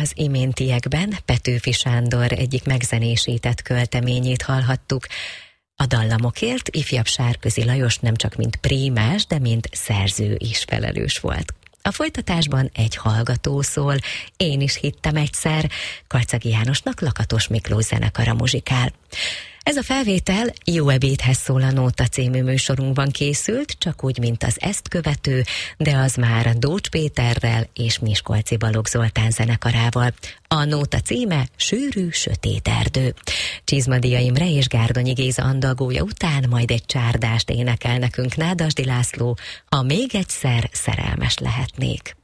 Az iméntiekben Petőfi Sándor egyik megzenésített költeményét hallhattuk. A dallamokért ifjabb Sárközi Lajos nem csak mint prímás, de mint szerző is felelős volt. A folytatásban egy hallgató szól, Én is hittem egyszer, Karcagi Jánosnak Lakatos Miklós zenekara muzsikál. Ez a felvétel Jó ebédhez szól a Nóta című műsorunkban készült, csak úgy, mint az ezt követő, de az már Dócs Péterrel és Miskolci Balogh Zoltán zenekarával. A Nóta címe Sűrű, sötét erdő. Csizmadia Imre és Gárdonyi Géza andalgója után majd egy csárdást énekel nekünk Nádasdy László, Ha még egyszer szerelmes lehetnék.